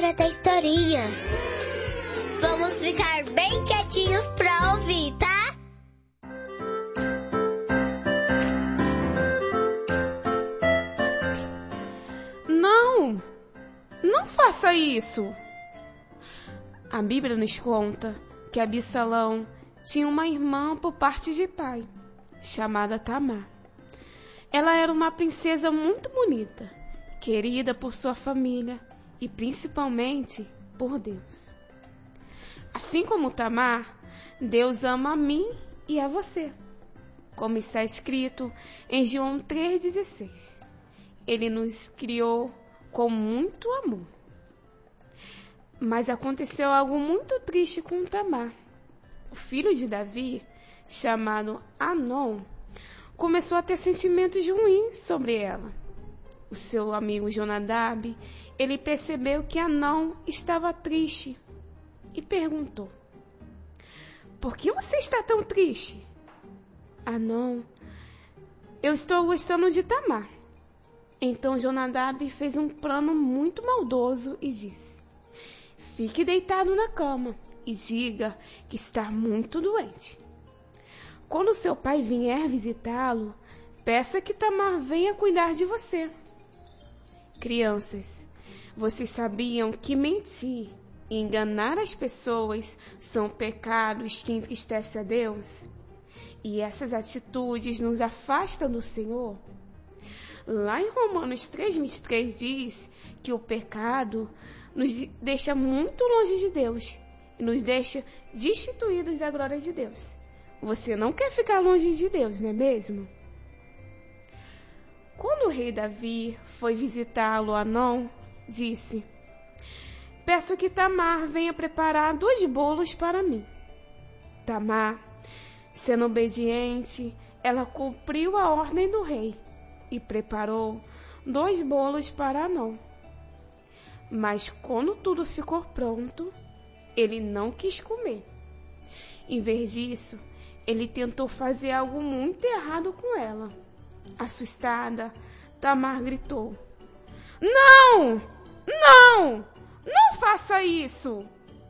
hora da historinha. Vamos ficar bem quietinhos pra ouvir, tá? Não faça isso. A Bíblia nos conta que Absalão tinha uma irmã por parte de pai, chamada Tamar. Ela era uma princesa muito bonita, querida por sua família e principalmente por Deus. Assim como Tamar, Deus ama a mim e a você. Como está escrito em João 3,16. Ele nos criou com muito amor. Mas aconteceu algo muito triste com Tamar. O filho de Davi, chamado Anon, começou a ter sentimentos ruins sobre ela. O seu amigo Jonadab, ele percebeu que Anon estava triste e perguntou: "Por que você está tão triste?" "Anon, eu estou gostando de Tamar." Então Jonadab fez um plano muito maldoso e disse: "Fique deitado na cama e diga que está muito doente. Quando seu pai vier visitá-lo, peça que Tamar venha cuidar de você." Crianças, vocês sabiam que mentir e enganar as pessoas são pecados que entristecem a Deus? E essas atitudes nos afastam do Senhor? Lá em Romanos 3,23 diz que o pecado nos deixa muito longe de Deus e nos deixa destituídos da glória de Deus. Você não quer ficar longe de Deus, não é mesmo? Quando o rei Davi foi visitá-lo, Anon disse: "Peço que Tamar venha preparar 2 bolos para mim." Tamar, sendo obediente, ela cumpriu a ordem do rei e preparou 2 bolos para Anon. Mas quando tudo ficou pronto, ele não quis comer. Em vez disso, ele tentou fazer algo muito errado com ela. Assustada, Tamar gritou: "Não! Não! Não faça isso!"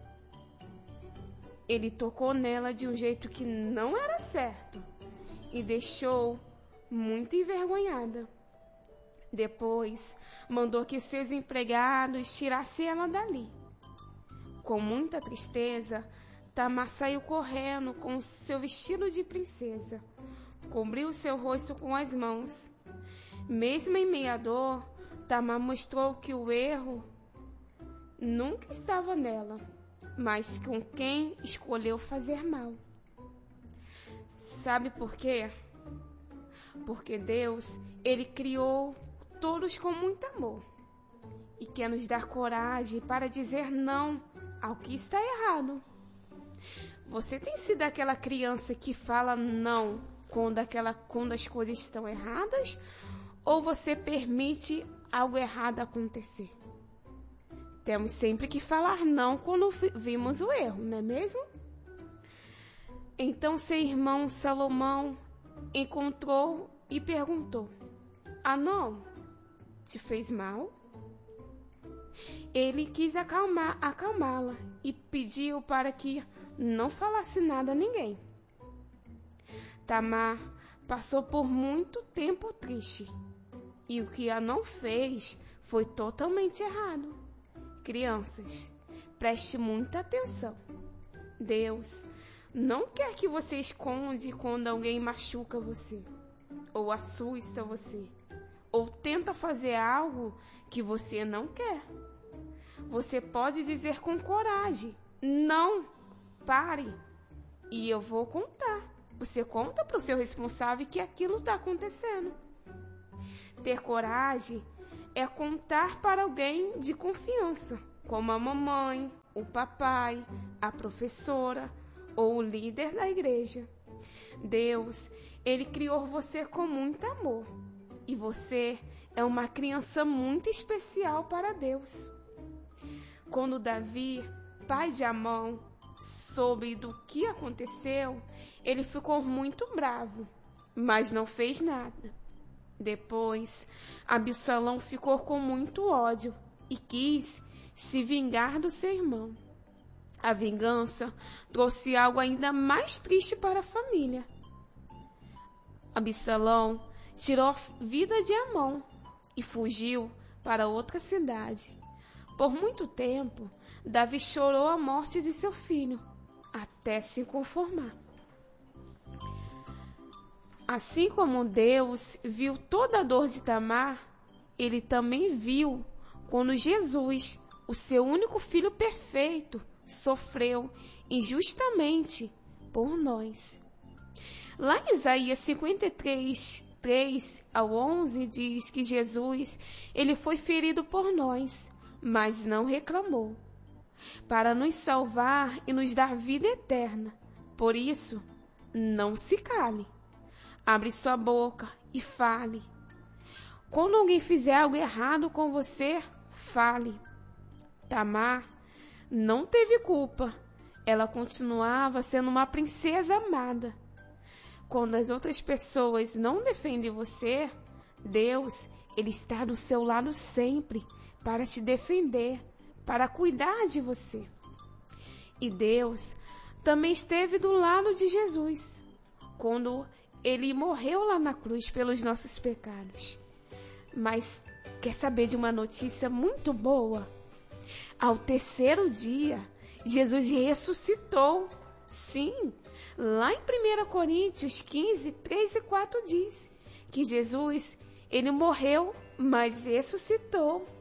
Ele tocou nela de um jeito que não era certo e deixou muito envergonhada. Depois, mandou que seus empregados tirassem ela dali. Com muita tristeza, Tamar saiu correndo com seu vestido de princesa, cobriu seu rosto com as mãos. Mesmo em meio à dor, Tamar mostrou que o erro nunca estava nela, mas com quem escolheu fazer mal. Sabe por quê? Porque Deus, Ele criou todos com muito amor e quer nos dar coragem para dizer não ao que está errado. Você tem sido aquela criança que fala não quando as coisas estão erradas, ou você permite algo errado acontecer? Temos sempre que falar não quando vimos o erro, não é mesmo? Então seu irmão Salomão encontrou e perguntou: "Anon, te fez mal?" Ele quis acalmá-la e pediu para que não falasse nada a ninguém. Tamar passou por muito tempo triste, e o que Anon fez foi totalmente errado. Crianças, preste muita atenção. Deus não quer que você esconde quando alguém machuca você, ou assusta você, ou tenta fazer algo que você não quer. Você pode dizer com coragem: "Não, pare, e eu vou contar." Você conta para o seu responsável que aquilo está acontecendo. Ter coragem é contar para alguém de confiança, como a mamãe, o papai, a professora ou o líder da igreja. Deus, Ele criou você com muito amor e você é uma criança muito especial para Deus. Quando Davi, pai de Amon, soube do que aconteceu, ele ficou muito bravo, mas não fez nada. Depois, Absalão ficou com muito ódio e quis se vingar do seu irmão. A vingança trouxe algo ainda mais triste para a família. Absalão tirou a vida de Amnon e fugiu para outra cidade. Por muito tempo, Davi chorou a morte de seu filho, até se conformar. Assim como Deus viu toda a dor de Tamar, ele também viu quando Jesus, o seu único filho perfeito, sofreu injustamente por nós. Lá em Isaías 53, 3 ao 11, diz que Jesus, ele foi ferido por nós, mas não reclamou, para nos salvar e nos dar vida eterna. Por isso, não se cale. Abre sua boca e fale. Quando alguém fizer algo errado com você, fale. Tamar não teve culpa. Ela continuava sendo uma princesa amada. Quando as outras pessoas não defendem você, Deus, ele está do seu lado sempre para te defender, para cuidar de você. E Deus também esteve do lado de Jesus, quando ele morreu lá na cruz pelos nossos pecados. Mas quer saber de uma notícia muito boa? Ao terceiro dia, Jesus ressuscitou. Sim, lá em 1 Coríntios 15, 3 e 4 diz que Jesus, ele morreu, mas ressuscitou.